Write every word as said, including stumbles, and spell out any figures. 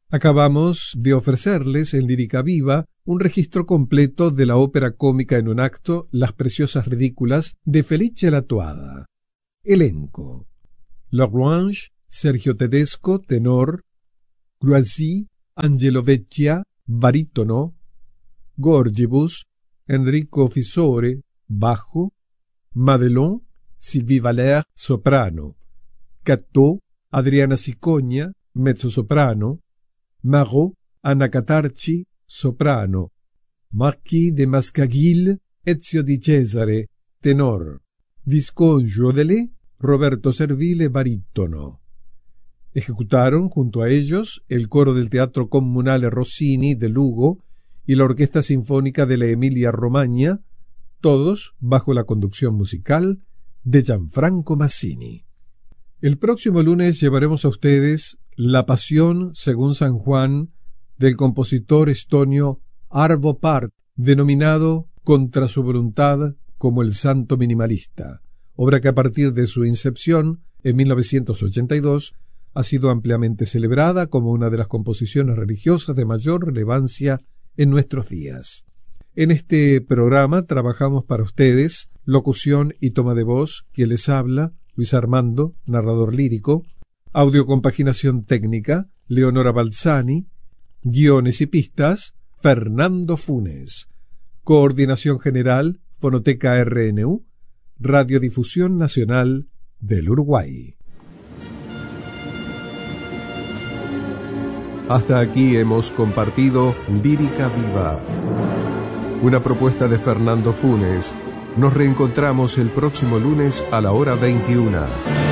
Acabamos de ofrecerles en Lírica Viva un registro completo de la ópera cómica en un acto Las Preciosas Ridículas de Felice Latuada. Elenco: Lagrange, Sergio Tedesco, tenor; Grossi, Angelo Vecchia, barítono; Gorgibus, Enrico Fisore, bajo; Madelon, Sylvie Valère, soprano; Cateau, Adriana Cicogna, mezzosoprano; Marot, Anna Catarci, soprano; Marquis de Mascaguil, Ezio Di Cesare, tenor; Visconti Jodelet, Roberto Servile, barítono. Ejecutaron junto a ellos el coro del Teatro Comunale Rossini de Lugo y la Orquesta Sinfónica de la Emilia-Romagna, todos bajo la conducción musical de Gianfranco Massini. El próximo lunes llevaremos a ustedes La Pasión según San Juan del compositor estonio Arvo Pärt, denominado contra su voluntad como el Santo Minimalista, obra que a partir de su incepción en mil novecientos ochenta y dos ha sido ampliamente celebrada como una de las composiciones religiosas de mayor relevancia en nuestros días. En este programa trabajamos para ustedes locución y toma de voz, quien les habla, Luis Armando, narrador lírico; audiocompaginación técnica, Leonora Balzani; guiones y pistas, Fernando Funes; coordinación general, Fonoteca R N U, Radiodifusión Nacional del Uruguay. Hasta aquí hemos compartido Lírica Viva, una propuesta de Fernando Funes. Nos reencontramos el próximo lunes a la hora veintiuna.